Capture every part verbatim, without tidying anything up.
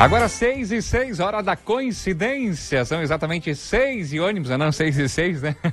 Agora seis e seis, hora da coincidência. São exatamente seis e ônibus, não seis e seis, né?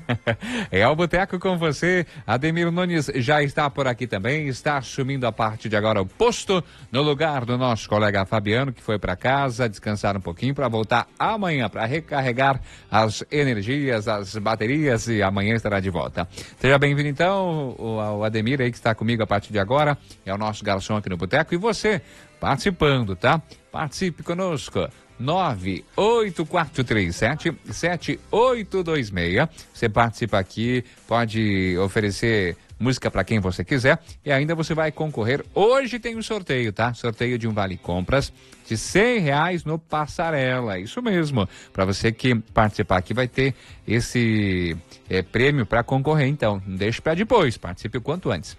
É o Boteco com você. Ademir Nunes já está por aqui também. Está assumindo a partir de agora o posto no lugar do nosso colega Fabiano, que foi para casa descansar um pouquinho para voltar amanhã para recarregar as energias, as baterias, e amanhã estará de volta. Seja bem-vindo então, o Ademir aí que está comigo a partir de agora. É o nosso garçom aqui no Boteco. E você participando, tá? Participe conosco, nove oito quatro três sete, sete oito dois seis. Você participa aqui, pode oferecer música para quem você quiser e ainda você vai concorrer. Hoje tem um sorteio, tá? Sorteio de um vale compras de cem reais no Passarela, isso mesmo. Para você que participar aqui vai ter esse é, prêmio para concorrer, então não deixe para depois, participe o quanto antes.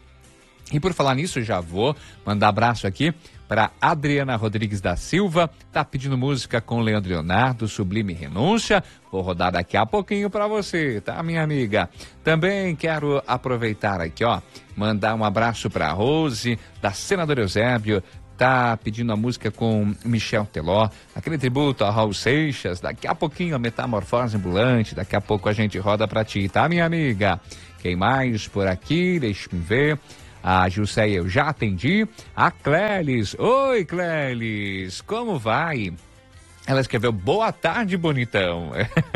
E por falar nisso, já vou mandar abraço aqui para Adriana Rodrigues da Silva, tá pedindo música com Leandro Leonardo, Sublime Renúncia. Vou rodar daqui a pouquinho para você, tá, minha amiga? Também quero aproveitar aqui, ó, mandar um abraço para Rose, da Senador Eusébio, tá pedindo a música com Michel Teló, aquele tributo a Raul Seixas. Daqui a pouquinho a Metamorfose Ambulante, daqui a pouco a gente roda para ti, tá, minha amiga? Quem mais por aqui? Deixa-me ver. A Jusceia eu já atendi. A Clélis, oi Clélis, como vai? Ela escreveu, boa tarde, bonitão.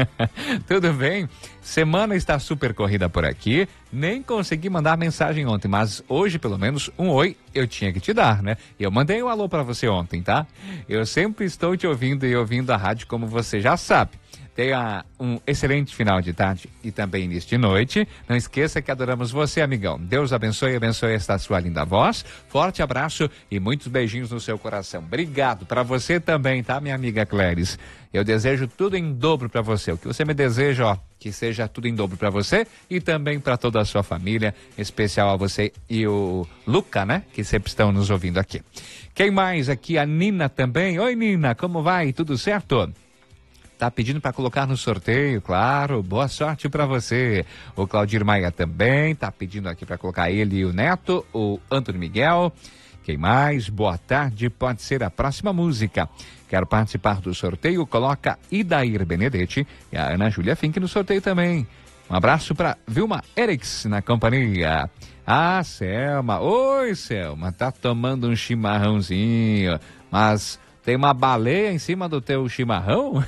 Tudo bem? Semana está super corrida por aqui. Nem consegui mandar mensagem ontem, mas hoje, pelo menos, um oi eu tinha que te dar, né? Eu mandei um alô para você ontem, tá? Eu sempre estou te ouvindo e ouvindo a rádio, como você já sabe. Tenha um excelente final de tarde e também início de noite. Não esqueça que adoramos você, amigão. Deus abençoe e abençoe esta sua linda voz. Forte abraço e muitos beijinhos no seu coração. Obrigado para você também, tá, minha amiga Cléris? Eu desejo tudo em dobro para você. O que você me deseja, ó, que seja tudo em dobro para você e também para toda a sua família, em especial a você e o Luca, né, que sempre estão nos ouvindo aqui. Quem mais aqui? A Nina também. Oi, Nina, como vai? Tudo certo? Tá pedindo para colocar no sorteio, claro, boa sorte para você. O Claudir Maia também tá pedindo aqui para colocar ele e o Neto, o Antônio Miguel. Quem mais? Boa tarde, pode ser a próxima música. Quero participar do sorteio, coloca Idair Benedetti e a Ana Júlia Fink no sorteio também. Um abraço para Vilma Eriks na companhia. Ah, Selma, oi Selma, tá tomando um chimarrãozinho, mas tem uma baleia em cima do teu chimarrão?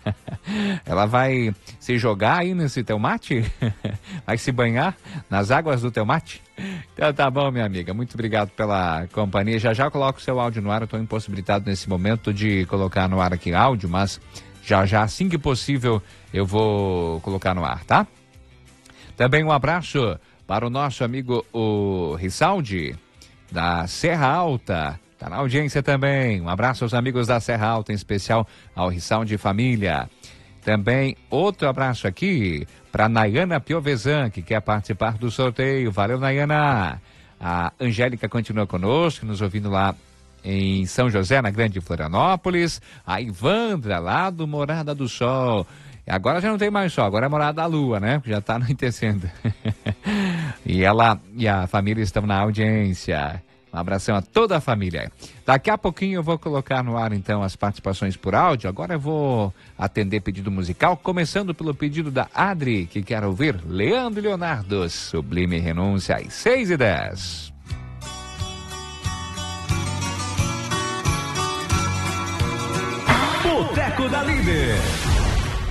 Ela vai se jogar aí nesse teu mate? Vai se banhar nas águas do teu mate? Então tá bom, minha amiga. Muito obrigado pela companhia. Já já eu coloco o seu áudio no ar. Eu estou impossibilitado nesse momento de colocar no ar aqui áudio, mas já já, assim que possível, eu vou colocar no ar, tá? Também um abraço para o nosso amigo, o Rissaldi, da Serra Alta. Tá na audiência também. Um abraço aos amigos da Serra Alta, em especial ao Rissaldi de Família. Também outro abraço aqui para Nayana Piovesan, que quer participar do sorteio. Valeu, Nayana. A Angélica continua conosco, nos ouvindo lá em São José, na Grande Florianópolis. A Ivandra, lá do Morada do Sol. Agora já não tem mais sol, agora é Morada da Lua, né? Já tá anoitecendo. E ela e a família estão na audiência. Um abração a toda a família. Daqui a pouquinho eu vou colocar no ar, então, as participações por áudio. Agora eu vou atender pedido musical, começando pelo pedido da Adri, que quer ouvir Leandro Leonardo, Sublime Renúncia, às seis e dez. Boteco da Líder.